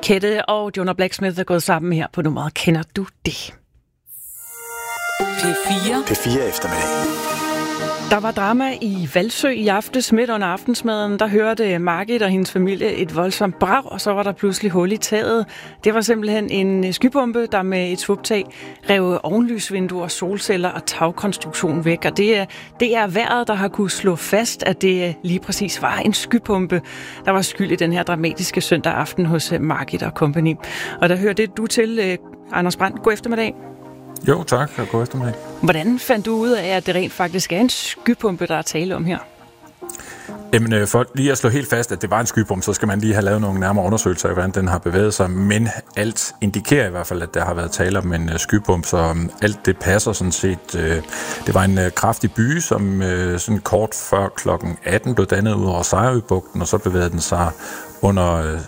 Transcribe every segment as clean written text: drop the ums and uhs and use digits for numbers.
Kette og Jonah Blacksmith er gået sammen her på nummeret Kender du det? P4 eftermiddag. Der var drama i Hvalsø i aftes. Midt under aftensmaden, der hørte Margit og hendes familie et voldsomt brag, og så var der pludselig hul i taget. Det var simpelthen en skybombe, der med et svuptag rev ovenlysvinduer, solceller og tagkonstruktion væk. Og det er vejret, der har kunne slå fast, at det lige præcis var en skybombe, der var skyld i den her dramatiske søndag aften hos Margit og company. Og der hørte du til, Anders Brandt. God eftermiddag. Jo, tak, og god eftermiddag. Hvordan fandt du ud af, at det rent faktisk er en skybombe, der er tale om her? Jamen, for lige at slå helt fast, at det var en skybombe, så skal man lige have lavet nogle nærmere undersøgelser af, hvordan den har bevæget sig. Men alt indikerer i hvert fald, at der har været tale om en skybombe, så alt det passer sådan set. Det var en kraftig byge, som sådan kort før klokken 18 blev dannet ud over Sejerøbugten, og så bevægede den sig under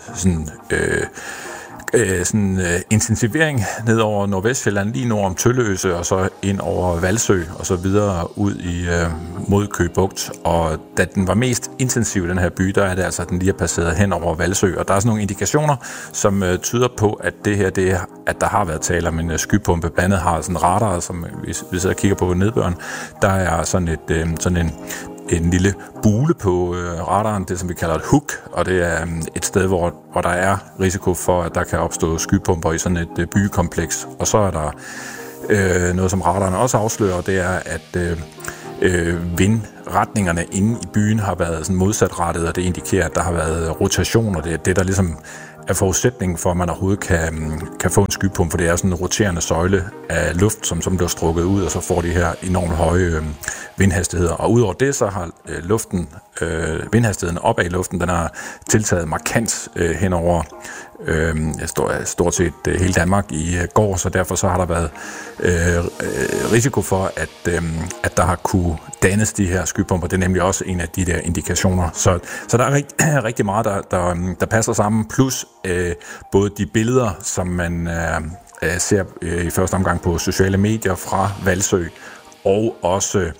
intensivering ned over Nordvestjylland, lige nord om Tølløse, og så ind over Hvalsø, og så videre ud mod Køge Bugt. Og da den var mest intensiv, den her by, der er det altså, at den lige er passeret hen over Hvalsø. Og der er sådan nogle indikationer, som tyder på, at det her, at der har været tale om en skybombe. Blandt andet har sådan radar, som vi sidder og kigger på nedbøren. Der er sådan en lille bule på radaren, det som vi kalder et hook, og det er et sted, hvor der er risiko for, at der kan opstå skybomber i sådan et byggekompleks. Og så er der noget, som radaren også afslører, og det er, at vindretningerne inde i byen har været sådan modsatrettet, og det indikerer, at der har været rotation, og det er det, der ligesom er forudsætningen for, at man overhovedet kan få en skybombe, for det er sådan en roterende søjle af luft, som bliver strukket ud, og så får de her enormt høje vindhastigheder. Og udover det, så har vindhastigheden opad i luften, den har tiltaget markant henover stort set hele Danmark i går, så derfor så har der været risiko for, at der har kunne dannes de her skybomber. Det er nemlig også en af de der indikationer. Så der er rigtig meget, der passer sammen, plus både de billeder, som man ser i første omgang på sociale medier fra Hvalsø, og også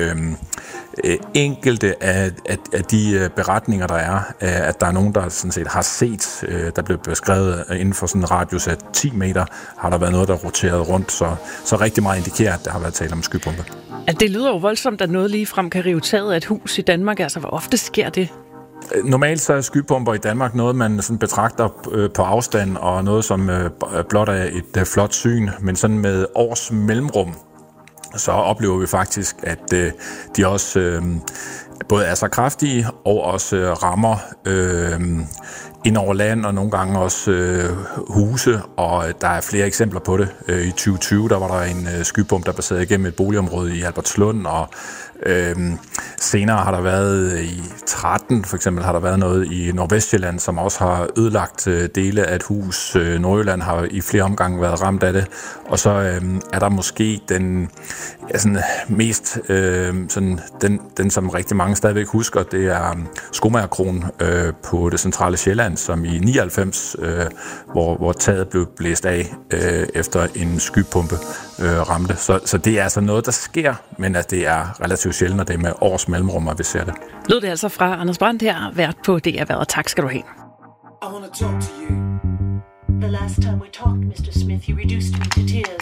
enkelte af de beretninger, der er, at der er nogen, der sådan set har set, der blev beskrevet inden for sådan en radius af 10 meter, har der været noget, der roterede rundt, så rigtig meget indikerer, at der har været tale om en skybombe. Det lyder jo voldsomt, at noget ligefrem kan rive taget af et hus i Danmark. Altså, hvor ofte sker det? Normalt så er skybomber i Danmark noget, man sådan betragter på afstand, og noget, som blot er et flot syn, men sådan med års mellemrum, så oplever vi faktisk, at de også både er så kraftige og også rammer ind over land og nogle gange også huse, og der er flere eksempler på det. I 2020 der var der en skybombe, der passerede igennem et boligområde i Albertslund, og senere har der været i 13 for eksempel har der været noget i Nordvestjylland, som også har ødelagt dele af et hus. Nordjylland har i flere omgange været ramt af det, og så er der måske den mest den som rigtig mange stadigvæk husker, det er Skomagerkroen på det centrale Sjælland, som i 99 hvor taget blev blæst af efter en skybombe ramte. Så det er altså noget, der sker, men at det er relativt sjældent, og det er med års mellemrum, at vi ser det. Lød det altså fra Anders Brandt her, vært på DR Været. Tak skal du have. I want to talk to you. The last time we talked, Mr. Smith, you reduced me to tears.